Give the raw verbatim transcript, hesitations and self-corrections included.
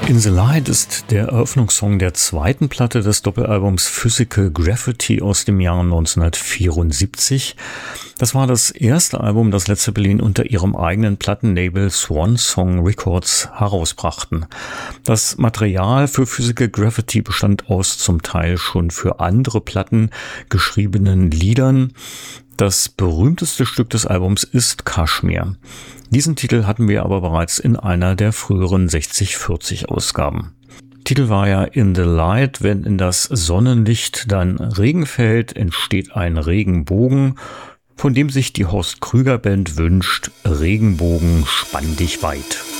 In the Light ist der Eröffnungssong der zweiten Platte des Doppelalbums Physical Graffiti aus dem Jahr neunzehnhundertvierundsiebzig. Das war das erste Album, das Led Zeppelin unter ihrem eigenen Plattenlabel Swan Song Records herausbrachten. Das Material für Physical Graffiti bestand aus zum Teil schon für andere Platten geschriebenen Liedern. Das berühmteste Stück des Albums ist Kashmir. Diesen Titel hatten wir aber bereits in einer der früheren sechzig vierzig Ausgaben. Titel war ja In the Light, wenn in das Sonnenlicht dann Regen fällt, entsteht ein Regenbogen, von dem sich die Horst Krüger Band wünscht, Regenbogen, spann dich weit.